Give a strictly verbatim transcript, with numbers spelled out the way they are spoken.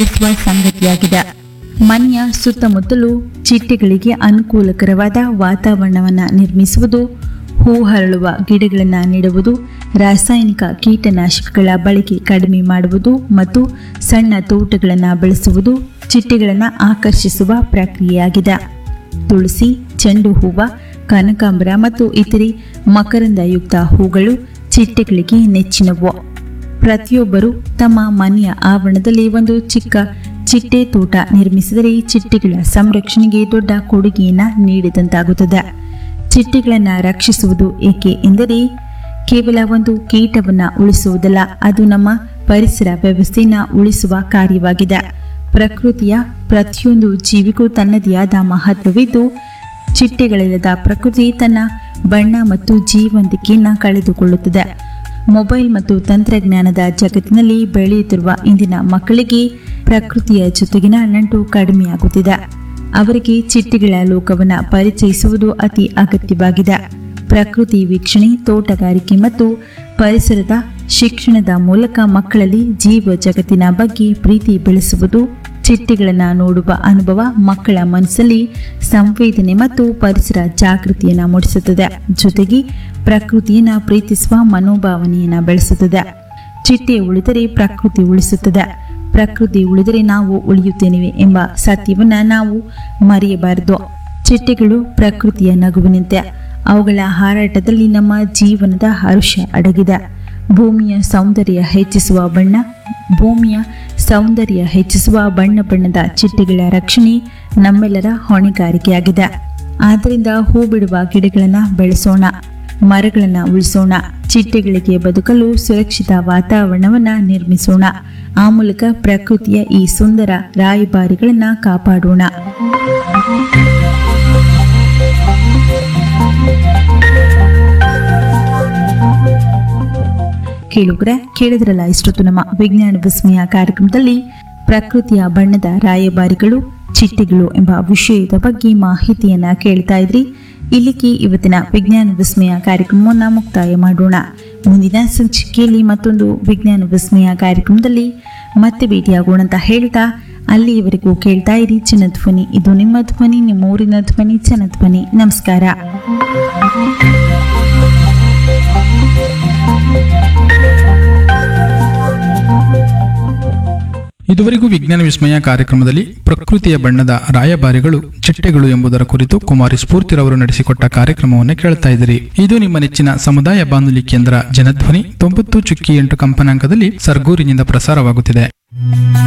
ನಡೆಸುವ ಸಂಗತಿಯಾಗಿದೆ. ಮನೆಯ ಸುತ್ತಮುತ್ತಲೂ ಚಿಟ್ಟೆಗಳಿಗೆ ಅನುಕೂಲಕರವಾದ ವಾತಾವರಣವನ್ನು ನಿರ್ಮಿಸುವುದು, ಹೂ ಹರಳುವ ಗಿಡಗಳನ್ನು ನೆಡುವುದು, ರಾಸಾಯನಿಕ ಕೀಟನಾಶಕಗಳ ಬಳಕೆ ಕಡಿಮೆ ಮಾಡುವುದು ಮತ್ತು ಸಣ್ಣ ತೋಟಗಳನ್ನು ಬೆಳೆಸುವುದು ಚಿಟ್ಟೆಗಳನ್ನು ಆಕರ್ಷಿಸುವ ಪ್ರಕ್ರಿಯೆಯಾಗಿದೆ. ತುಳಸಿ, ಚೆಂಡು ಹೂವು, ಕನಕಾಂಬರ ಮತ್ತು ಇತರೆ ಮಕರಂದಯುಕ್ತ ಹೂಗಳು ಚಿಟ್ಟೆಗಳಿಗೆ ನೆಚ್ಚಿನವು. ಪ್ರತಿಯೊಬ್ಬರು ತಮ್ಮ ಮನೆಯ ಆವರಣದಲ್ಲಿ ಒಂದು ಚಿಕ್ಕ ಚಿಟ್ಟೆ ತೋಟ ನಿರ್ಮಿಸಿದರೆ ಚಿಟ್ಟೆಗಳ ಸಂರಕ್ಷಣೆಗೆ ದೊಡ್ಡ ಕೊಡುಗೆಯನ್ನು ನೀಡಿದಂತಾಗುತ್ತದೆ. ಚಿಟ್ಟೆಗಳನ್ನು ರಕ್ಷಿಸುವುದು ಏಕೆ ಎಂದರೆ ಕೇವಲ ಒಂದು ಕೀಟವನ್ನು ಉಳಿಸುವುದಲ್ಲ, ಅದು ನಮ್ಮ ಪರಿಸರ ವ್ಯವಸ್ಥೆಯನ್ನು ಉಳಿಸುವ ಕಾರ್ಯವಾಗಿದೆ. ಪ್ರಕೃತಿಯ ಪ್ರತಿಯೊಂದು ಜೀವಿಗೂ ತನ್ನದೇ ಆದ ಮಹತ್ವವಿದ್ದು, ಚಿಟ್ಟೆಗಳಿಲ್ಲದ ಪ್ರಕೃತಿ ತನ್ನ ಬಣ್ಣ ಮತ್ತು ಜೀವಂತಿಕೆಯನ್ನು ಕಳೆದುಕೊಳ್ಳುತ್ತದೆ. ಮೊಬೈಲ್ ಮತ್ತು ತಂತ್ರಜ್ಞಾನದ ಜಗತ್ತಿನಲ್ಲಿ ಬೆಳೆಯುತ್ತಿರುವ ಇಂದಿನ ಮಕ್ಕಳಿಗೆ ಪ್ರಕೃತಿಯ ಜೊತೆಗಿನ ನಂಟು ಕಡಿಮೆಯಾಗುತ್ತಿದೆ. ಅವರಿಗೆ ಚಿಟ್ಟೆಗಳ ಲೋಕವನ್ನು ಪರಿಚಯಿಸುವುದು ಅತಿ ಅಗತ್ಯವಾಗಿದೆ. ಪ್ರಕೃತಿ ವೀಕ್ಷಣೆ, ತೋಟಗಾರಿಕೆ ಮತ್ತು ಪರಿಸರದ ಶಿಕ್ಷಣದ ಮೂಲಕ ಮಕ್ಕಳಲ್ಲಿ ಜೀವ ಜಗತ್ತಿನ ಬಗ್ಗೆ ಪ್ರೀತಿ ಬೆಳೆಸುವುದು. ಚಿಟ್ಟೆಗಳನ್ನು ನೋಡುವ ಅನುಭವ ಮಕ್ಕಳ ಮನಸ್ಸಲ್ಲಿ ಸಂವೇದನೆ ಮತ್ತು ಪರಿಸರ ಜಾಗೃತಿಯನ್ನು ಮೂಡಿಸುತ್ತದೆ. ಜೊತೆಗೆ ಪ್ರಕೃತಿಯನ್ನು ಪ್ರೀತಿಸುವ ಮನೋಭಾವನೆಯನ್ನು ಬೆಳೆಸುತ್ತದೆ. ಚಿಟ್ಟೆ ಉಳಿದರೆ ಪ್ರಕೃತಿ ಉಳಿಸುತ್ತದೆ, ಪ್ರಕೃತಿ ಉಳಿದರೆ ನಾವು ಉಳಿಯುತ್ತೇವೆ ಎಂಬ ಸತ್ಯವನ್ನು ನಾವು ಮರೆಯಬಾರದು. ಚಿಟ್ಟೆಗಳು ಪ್ರಕೃತಿಯ ನಗುವಿನಂತೆ. ಅವುಗಳ ಹಾರಾಟದಲ್ಲಿ ನಮ್ಮ ಜೀವನದ ಹರ್ಷ ಅಡಗಿದೆ. ಭೂಮಿಯ ಸೌಂದರ್ಯ ಹೆಚ್ಚಿಸುವ ಬಣ್ಣ ಭೂಮಿಯ ಸೌಂದರ್ಯ ಹೆಚ್ಚಿಸುವ ಬಣ್ಣ ಬಣ್ಣದ ಚಿಟ್ಟೆಗಳ ರಕ್ಷಣೆ ನಮ್ಮೆಲ್ಲರ ಹೊಣೆಗಾರಿಕೆಯಾಗಿದೆ. ಆದ್ದರಿಂದ ಹೂ ಬಿಡುವ ಗಿಡಗಳನ್ನು ಬೆಳೆಸೋಣ, ಮರಗಳನ್ನು ಉಳಿಸೋಣ, ಚಿಟ್ಟೆಗಳಿಗೆ ಬದುಕಲು ಸುರಕ್ಷಿತ ವಾತಾವರಣವನ್ನು ನಿರ್ಮಿಸೋಣ. ಆ ಮೂಲಕ ಪ್ರಕೃತಿಯ ಈ ಸುಂದರ ರಾಯಭಾರಿಗಳನ್ನು ಕಾಪಾಡೋಣ. ಕೇಳುಗರೆ, ಕೇಳಿದ್ರಲ್ಲ ಇಷ್ಟೊತ್ತು ನಮ್ಮ ವಿಜ್ಞಾನ ವಿಸ್ಮಯ ಕಾರ್ಯಕ್ರಮದಲ್ಲಿ ಪ್ರಕೃತಿಯ ಬಣ್ಣದ ರಾಯಭಾರಿಗಳು ಚಿಟ್ಟೆಗಳು ಎಂಬ ವಿಷಯದ ಬಗ್ಗೆ ಮಾಹಿತಿಯನ್ನ ಕೇಳ್ತಾ ಇದ್ರಿ. ಇಲ್ಲಿಗೆ ಇವತ್ತಿನ ವಿಜ್ಞಾನ ವಿಸ್ಮಯ ಕಾರ್ಯಕ್ರಮವನ್ನು ಮುಕ್ತಾಯ ಮಾಡೋಣ. ಮುಂದಿನ ಸಂಚಿಕೆಯಲ್ಲಿ ಮತ್ತೊಂದು ವಿಜ್ಞಾನ ವಿಸ್ಮಯ ಕಾರ್ಯಕ್ರಮದಲ್ಲಿ ಮತ್ತೆ ಭೇಟಿಯಾಗೋಣ ಅಂತ ಹೇಳ್ತಾ ಅಲ್ಲಿಯವರೆಗೂ ಕೇಳ್ತಾ ಇರಿ ಜನಧ್ವನಿ. ಇದು ನಿಮ್ಮ ಧ್ವನಿ, ನಿಮ್ಮ ಊರಿನ ಧ್ವನಿ, ಜನಧ್ವನಿ. ನಮಸ್ಕಾರ. ಇದುವರೆಗೂ ವಿಜ್ಞಾನ ವಿಸ್ಮಯ ಕಾರ್ಯಕ್ರಮದಲ್ಲಿ ಪ್ರಕೃತಿಯ ಬಣ್ಣದ ರಾಯಭಾರಿಗಳು ಚಿಟ್ಟೆಗಳು ಎಂಬುದರ ಕುರಿತು ಕುಮಾರಿ ಸ್ಫೂರ್ತಿರವರು ನಡೆಸಿಕೊಟ್ಟ ಕಾರ್ಯಕ್ರಮವನ್ನು ಕೇಳ್ತಾ ಇದ್ದೀರಿ. ಇದು ನಿಮ್ಮ ನೆಚ್ಚಿನ ಸಮುದಾಯ ಬಾನುಲಿ ಕೇಂದ್ರ ಜನಧ್ವನಿ ತೊಂಬತ್ತು ಚುಕ್ಕಿ ಎಂಟು ಕಂಪನಾಂಕದಲ್ಲಿ ಸರ್ಗೂರಿನಿಂದ ಪ್ರಸಾರವಾಗುತ್ತಿದೆ.